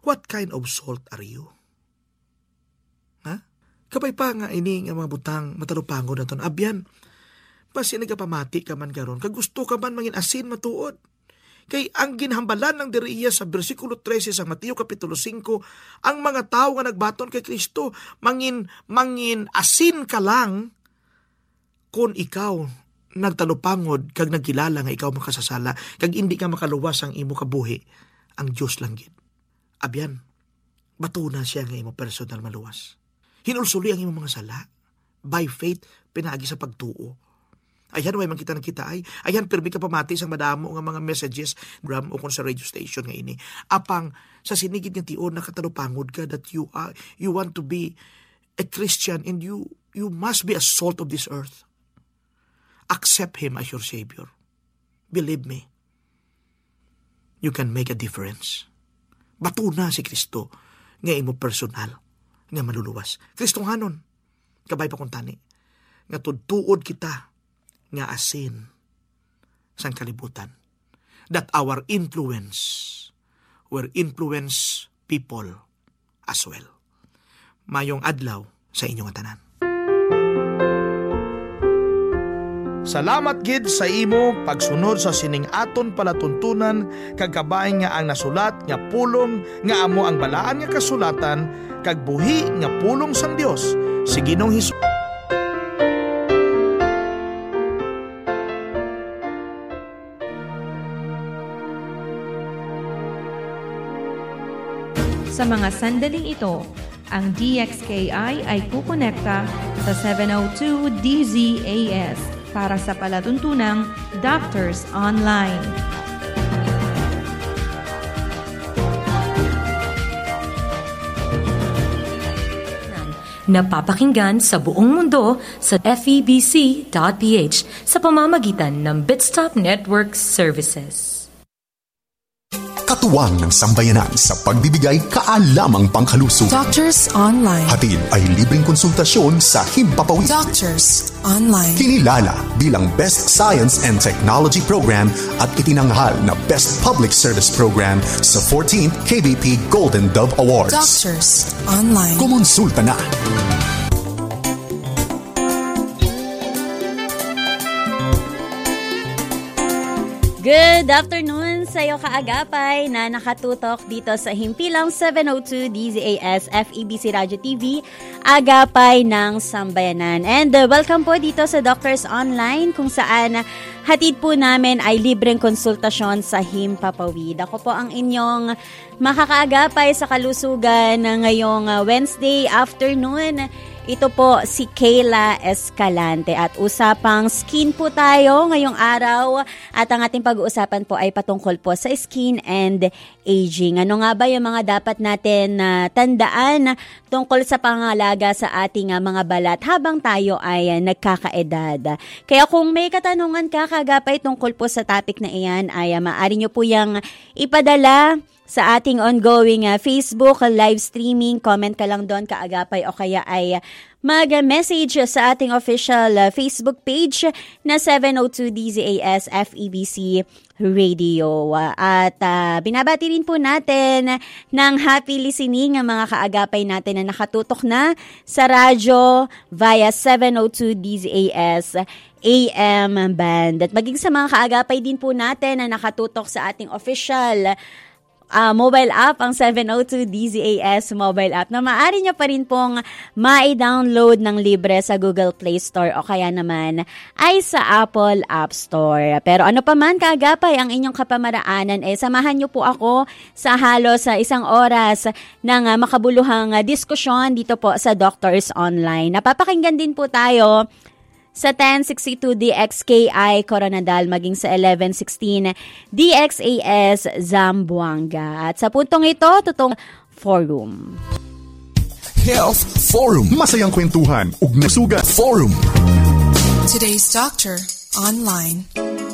What kind of salt are you? Ha? Kapay pa nga ini nga mga butang matalupangod na ton. Abyan, basi nagapamati ka man karon, kag gusto ka man mangin asin matuod. Kay ang ginhambalan ng diriya sa bersikulo 13 sa Mateo kapitulo 5, ang mga tao nga nagbaton kay Kristo, mangin asin ka lang kung ikaw nagtalupangod kag nagkilala nga ikaw makasasala, kag hindi ka makaluwas ang imo kabuhi, ang Dios lang gid. Abyan, bato na siya nga imo personal maluwas. Hinulsuli ang imo mga sala. By faith, pinaagi sa pagtuo. Ayan, way man kita nakita ay. Ayan, permi ka pamati sa madamo nga mga messages, gram o kung sa radio station nga ini. Apang, sa sinigid ng tiyon, nakatalupangod ka that you want to be a Christian and you must be a salt of this earth. Accept Him as your Savior. Believe me, you can make a difference. Bato na si Kristo nga imo personal nga maluluwas. Kristohanon, kabay pa kung tani, nga tudtuod kita nga asin sang kalibutan, that our influence will influence people as well. Mayong adlaw sa inyong tanan. Salamat gid sa imo pagsunod sa sining aton palatuntunan kag kabay nga ang nasulat nga pulong nga amo ang balaan nga kasulatan kag buhi nga pulong sang Dios si Ginoong Hesus. Sa mga sandaling ito, ang DXKI ay kukonekta sa 702 DZAS para sa palatuntunang Doctors Online. Napapakinggan sa buong mundo sa FEBC.ph sa pamamagitan ng Bitstop Network Services. Katuwang ng sambayanan sa pagbibigay kaalamang pangkalusog. Doctors Online. Hatid ay libreng konsultasyon sa Himpapawid. Doctors Online. Kinilala bilang Best Science and Technology Program at itinanghal na Best Public Service Program sa 14th KBP Golden Dove Awards. Doctors Online. Kumonsulta na. Good afternoon sa iyo kaagapay na nakatutok dito sa Himpilang 702 DZAS FEBC Radio TV, agapay ng sambayanan. And welcome po dito sa Doctors Online kung saan hatid po namin ay libreng konsultasyon sa Himpapawid. Ako po ang inyong makakaagapay sa kalusugan ngayong Wednesday afternoon. Ito po si Kayla Escalante at usapang skin po tayo ngayong araw at ang ating pag-uusapan po ay patungkol po sa skin and aging. Ano nga ba yung mga dapat natin tandaan tungkol sa pangalaga sa ating mga balat habang tayo ay nagkakaedad? Kaya kung may katanungan ka kagapay tungkol po sa topic na iyan ay maaari nyo po yung ipadala sa ating ongoing Facebook live streaming. Comment ka lang doon kaagapay o kaya ay mag-message sa ating official Facebook page na 702 DZAS FEBC Radio. At binabati rin po natin ng happy listening ang mga kaagapay natin na nakatutok na sa radyo via 702 DZAS AM band. At maging sa mga kaagapay din po natin na nakatutok sa ating official mobile app, ang 702 DZAS mobile app, na maaari nyo pa rin pong ma-download ng libre sa Google Play Store o kaya naman ay sa Apple App Store. Pero ano pa man kaagapay ang inyong kapamaraanan, samahan nyo po ako sa halos sa isang oras ng makabuluhang diskusyon dito po sa Doctors Online. Napapakinggan din po tayo sa 1062 DXKI Coronadal maging sa 1116 DXAS Zamboanga. At sa puntong ito, tutong Forum. Health Forum. Masayang kwentuhan ug nasuga Forum. Today's Doctor Online.